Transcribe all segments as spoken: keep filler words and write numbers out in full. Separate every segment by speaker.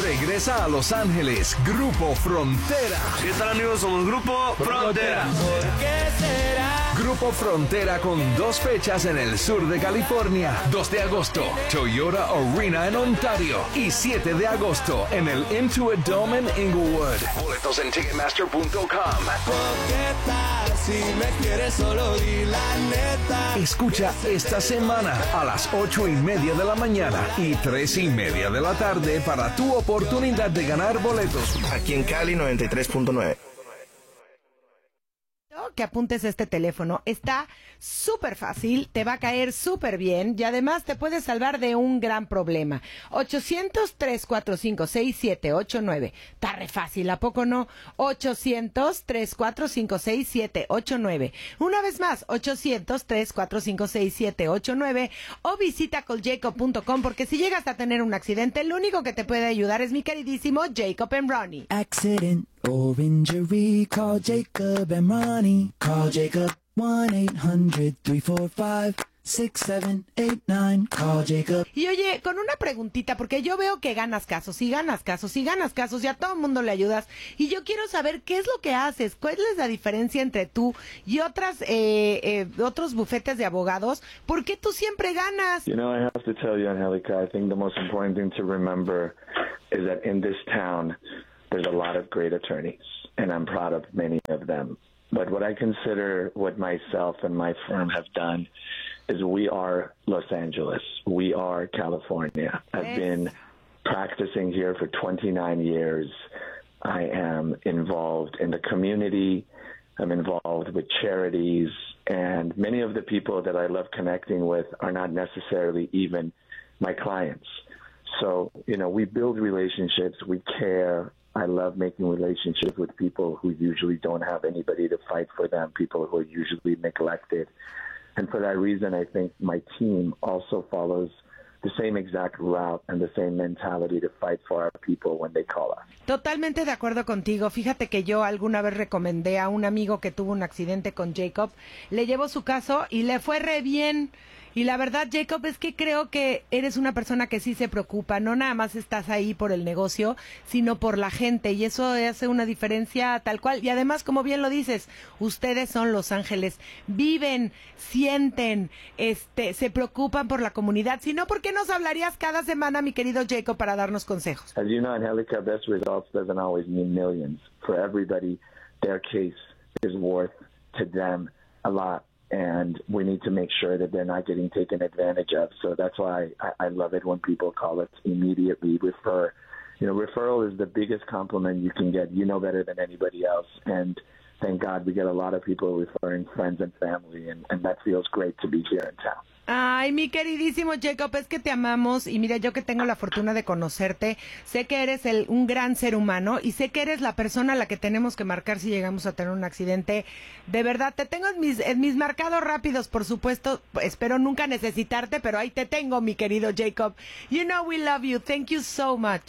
Speaker 1: Regresa a Los Ángeles, Grupo Frontera.
Speaker 2: ¿Qué tal, amigos? Somos Grupo Frontera.
Speaker 3: ¿Por qué será?
Speaker 1: Grupo Frontera con dos fechas en el sur de California. dos de agosto, Toyota Arena en Ontario. Y siete de agosto en el Intuit Dome en Inglewood. Boletos en ticketmaster punto com.
Speaker 3: ¿Qué tal si me quieres solo di la neta?
Speaker 1: Escucha esta semana a las ocho y media de la mañana y tres y media de la tarde para tu oportunidad de ganar boletos.
Speaker 4: Aquí en Cali noventa y tres punto nueve.
Speaker 5: Que apuntes este teléfono, está súper fácil, te va a caer súper bien y además te puede salvar de un gran problema. ochocientos, tres cuatro cinco, seis siete ocho nueve. Está re fácil, ¿a poco no? ochocientos, tres cuatro cinco, seis siete ocho nueve. Una vez más, ochocientos, tres cuatro cinco, seis siete ocho nueve, o visita call jacob punto com, porque si llegas a tener un accidente, lo único que te puede ayudar es mi queridísimo Jacob and Ronnie.
Speaker 6: Accident or injury, call Jacob and Ronnie. Call Jacob, one eight hundred, three four five, six seven eight nine. Call Jacob.
Speaker 5: Y oye, con una preguntita, porque yo veo que ganas casos, y ganas casos, y ganas casos, y a todo el mundo le ayudas, y yo quiero saber qué es lo que haces, cuál es la diferencia entre tú y otras, eh, eh, otros bufetes de abogados, ¿por qué tú siempre ganas?
Speaker 7: You know, I have to tell you, Angelica, I think the most important thing to remember is that in this town, there's a lot of great attorneys, and I'm proud of many of them. But what I consider what myself and my firm have done is we are Los Angeles. We are California. I've
Speaker 5: Yes.
Speaker 7: been practicing here for twenty-nine years. I am involved in the community. I'm involved with charities. And many of the people that I love connecting with are not necessarily even my clients. So, you know, we build relationships. We care. I love making relationships with people who usually don't have anybody to fight for them, people who are usually neglected. And for that reason, I think my team also follows the same exact route and the same mentality to fight for our people when they call us.
Speaker 5: Totalmente de acuerdo contigo. Fíjate que yo alguna vez recomendé a un amigo que tuvo un accidente con Jacob, le llevó su caso y le fue re bien. Y la verdad, Jacob, es que creo que eres una persona que sí se preocupa, no nada más estás ahí por el negocio, sino por la gente, y eso hace una diferencia tal cual. Y además, como bien lo dices, ustedes son Los Ángeles, viven, sienten, este, se preocupan por la comunidad. Si no, ¿por qué nos hablarías cada semana, mi querido Jacob, para darnos consejos?
Speaker 7: As you know, Angelica, best results doesn't always mean millions. For everybody, their case is worth to them a lot. And we need to make sure that they're not getting taken advantage of. So that's why I, I love it when people call us immediately, refer. You know, referral is the biggest compliment you can get. You know better than anybody else. And thank God we get a lot of people referring friends and family, and, and that feels great to be here in town.
Speaker 5: Ay, mi queridísimo Jacob, es que te amamos y mira, yo que tengo la fortuna de conocerte, sé que eres el, un gran ser humano y sé que eres la persona a la que tenemos que marcar si llegamos a tener un accidente. De verdad, te tengo en mis, en mis marcados rápidos, por supuesto, espero nunca necesitarte, pero ahí te tengo, mi querido Jacob. You know we love you. Thank you so much.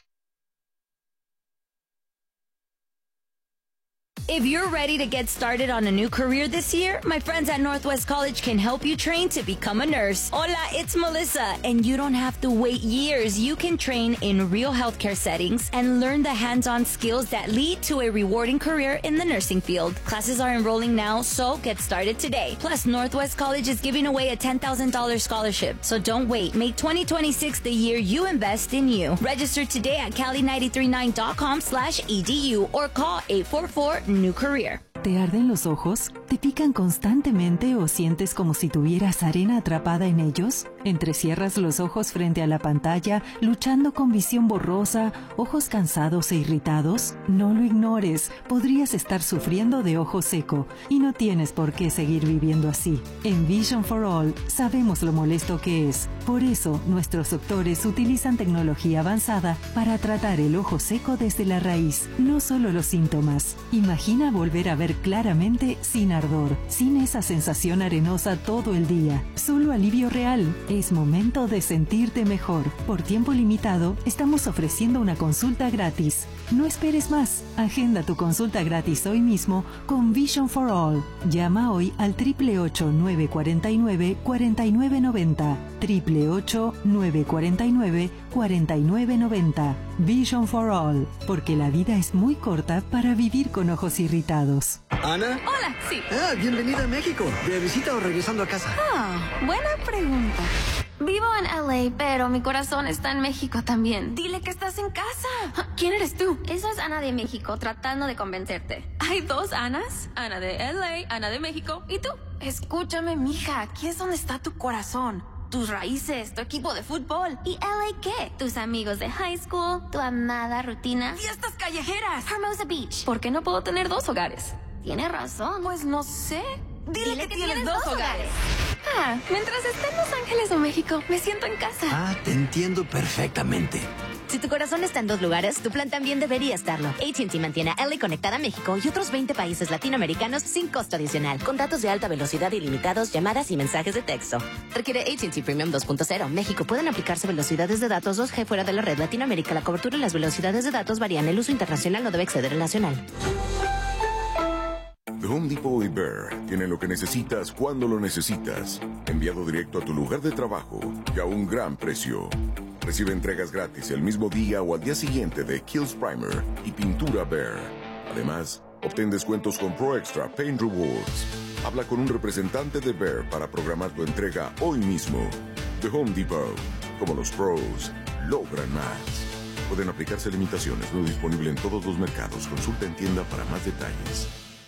Speaker 8: If you're ready to get started on a new career this year, my friends at Northwest College can help you train to become a nurse. Hola, it's Melissa, and you don't have to wait years. You can train in real healthcare settings and learn the hands-on skills that lead to a rewarding career in the nursing field. Classes are enrolling now, so get started today. Plus, Northwest College is giving away a ten thousand dollars scholarship, so don't wait. Make twenty twenty-six the year you invest in you. Register today at cali nine three nine dot com slash E D U or call eight four four new career.
Speaker 9: ¿Te arden los ojos? ¿Te pican constantemente o sientes como si tuvieras arena atrapada en ellos? ¿Entrecierras los ojos frente a la pantalla, luchando con visión borrosa, ojos cansados e irritados? No lo ignores, podrías estar sufriendo de ojo seco y no tienes por qué seguir viviendo así. En Vision for All sabemos lo molesto que es. Por eso, nuestros doctores utilizan tecnología avanzada para tratar el ojo seco desde la raíz, no solo los síntomas. Imagina volver a ver claramente sin ardor, sin esa sensación arenosa todo el día. Solo alivio real. Es momento de sentirte mejor. Por tiempo limitado, estamos ofreciendo una consulta gratis. No esperes más. Agenda tu consulta gratis hoy mismo con Vision for All. Llama hoy al triple ocho nueve cuatro nueve cuatro nueve nueve cero. triple ocho nueve cuatro nueve cuatro nueve nueve cero. Vision for All. Porque la vida es muy corta para vivir con ojos irritados.
Speaker 10: ¿Ana?
Speaker 11: Hola, sí.
Speaker 10: Ah, bienvenida a México. ¿De visita o regresando a casa?
Speaker 11: Ah, buena pregunta. Vivo en L A, pero mi corazón está en México también. Dile que estás en casa. ¿Quién eres tú?
Speaker 12: Esa es Ana de México, tratando de convencerte.
Speaker 11: ¿Hay dos Anas? Ana de L A, Ana de México. ¿Y tú? Escúchame, mija. Aquí es donde está tu corazón. Tus raíces, tu equipo de fútbol.
Speaker 12: ¿Y L A qué? Tus amigos de high school, tu amada rutina.
Speaker 11: Fiestas callejeras.
Speaker 12: Hermosa Beach.
Speaker 11: ¿Por qué no puedo tener dos hogares?
Speaker 12: Tienes razón.
Speaker 11: Pues no sé. Dile,
Speaker 12: Dile
Speaker 11: que,
Speaker 12: que
Speaker 11: tienes,
Speaker 12: tienes
Speaker 11: dos
Speaker 12: dos
Speaker 11: hogares. Ah, mientras esté en Los Ángeles o México, me siento en casa.
Speaker 10: Ah, te entiendo perfectamente.
Speaker 13: Si tu corazón está en dos lugares, tu plan también debería estarlo. A T and T mantiene a L A conectada a México y otros veinte países latinoamericanos sin costo adicional, con datos de alta velocidad ilimitados, llamadas y mensajes de texto. Requiere A T and T Premium dos punto cero. México. Pueden aplicarse velocidades de datos dos G fuera de la red. Latinoamérica. La cobertura y las velocidades de datos varían. El uso internacional no debe exceder el nacional.
Speaker 14: The Home Depot y Bear tienen lo que necesitas cuando lo necesitas. Enviado directo a tu lugar de trabajo y a un gran precio. Recibe entregas gratis el mismo día o al día siguiente de Kills Primer y pintura Bear. Además, obtén descuentos con Pro Extra Paint Rewards. Habla con un representante de Bear para programar tu entrega hoy mismo. The Home Depot. Como los pros, logran más. Pueden aplicarse limitaciones. No disponible en todos los mercados. Consulta en tienda para más detalles.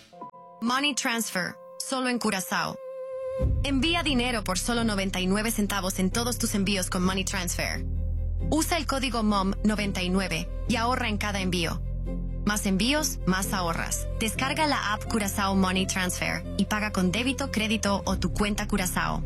Speaker 15: Money Transfer, solo en Curazao. Envía dinero por solo noventa y nueve centavos en todos tus envíos con Money Transfer. Usa el código M O M noventa y nueve y ahorra en cada envío. Más envíos, más ahorras. Descarga la app Curazao Money Transfer y paga con débito, crédito o tu cuenta Curazao.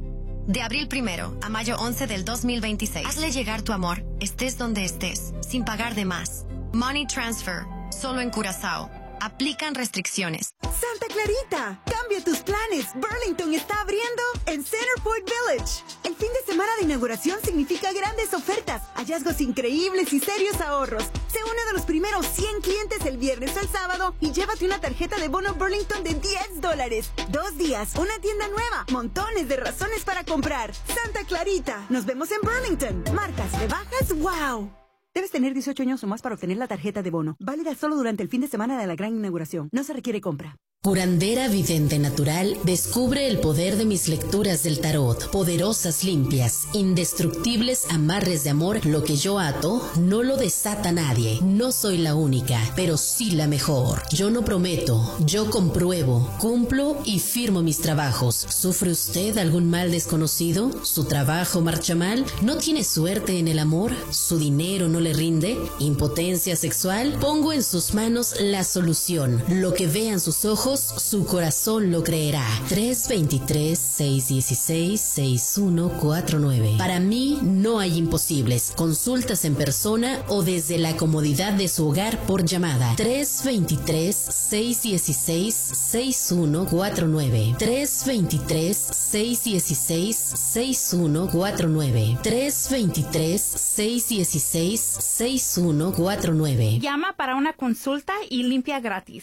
Speaker 15: De abril primero a mayo once del dos mil veintiséis, hazle llegar tu amor, estés donde estés, sin pagar de más. Money Transfer, solo en Curazao. Aplican restricciones.
Speaker 16: Santa Clarita, cambia tus planes. Burlington está abriendo en Centerport Village. El fin de semana de inauguración significa grandes ofertas, hallazgos increíbles y serios ahorros. Sé uno de los primeros cien clientes el viernes al sábado y llévate una tarjeta de bono Burlington de diez dólares. Dos días, una tienda nueva, montones de razones para comprar. Santa Clarita, nos vemos en Burlington. Marcas, rebajas, wow. Debes tener dieciocho años o más para obtener la tarjeta de bono. Válida solo durante el fin de semana de la gran inauguración. No se requiere compra.
Speaker 17: Curandera Vidente Natural descubre el poder de mis lecturas del tarot. Poderosas, limpias, indestructibles amarres de amor. Lo que yo ato no lo desata nadie. No soy la única, pero sí la mejor. Yo no prometo, yo compruebo, cumplo y firmo mis trabajos. ¿Sufre usted algún mal desconocido? ¿Su trabajo marcha mal? ¿No tiene suerte en el amor? ¿Su dinero no le rinde? ¿Impotencia sexual? Pongo en sus manos la solución. Lo que vean sus ojos, su corazón lo creerá. tres dos tres, seis uno seis, seis uno cuatro nueve. Para mí no hay imposibles. Consultas en persona o desde la comodidad de su hogar por llamada. tres dos tres, seis uno seis, seis uno cuatro nueve. tres dos tres, seis uno seis, seis uno cuatro nueve. tres dos tres, seis uno seis, seis uno cuatro nueve.
Speaker 18: Llama para una consulta y limpia gratis.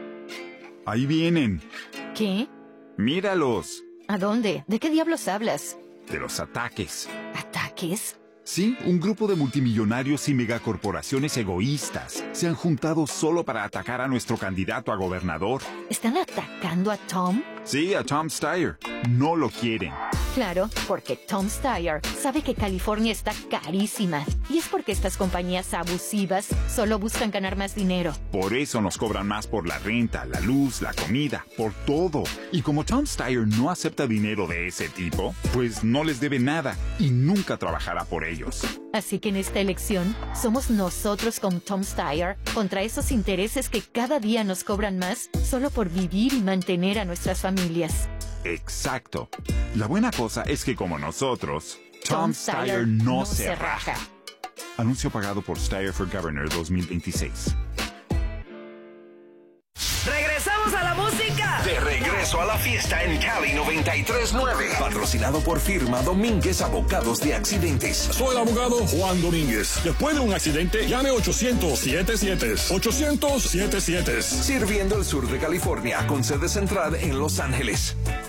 Speaker 19: Ahí vienen.
Speaker 13: ¿Qué?
Speaker 19: Míralos.
Speaker 13: ¿A dónde? ¿De qué diablos hablas?
Speaker 19: De los ataques.
Speaker 13: ¿Ataques?
Speaker 19: Sí, un grupo de multimillonarios y megacorporaciones egoístas se han juntado solo para atacar a nuestro candidato a gobernador.
Speaker 13: ¿Están atacando a Tom?
Speaker 19: Sí, a Tom Steyer. No lo quieren.
Speaker 13: Claro, porque Tom Steyer sabe que California está carísima. Y es porque estas compañías abusivas solo buscan ganar más dinero.
Speaker 19: Por eso nos cobran más por la renta, la luz, la comida, por todo. Y como Tom Steyer no acepta dinero de ese tipo, pues no les debe nada y nunca trabajará por ellos.
Speaker 13: Así que en esta elección, somos nosotros con Tom Steyer contra esos intereses que cada día nos cobran más solo por vivir y mantener a nuestras familias.
Speaker 19: Exacto. La buena cosa es que como nosotros, Tom, Tom Steyer no, no se raja. Anuncio pagado por Steyer for Governor dos mil veintiséis.
Speaker 2: ¡Regresamos a la música!
Speaker 1: De regreso regreso a la fiesta en Cali noventa y tres punto nueve. Patrocinado por firma Domínguez Abogados de Accidentes.
Speaker 20: Soy el abogado Juan Domínguez. Después de un accidente, llame ochocientos siete siete. ochocientos siete siete.
Speaker 1: Sirviendo el sur de California con sede central en Los Ángeles.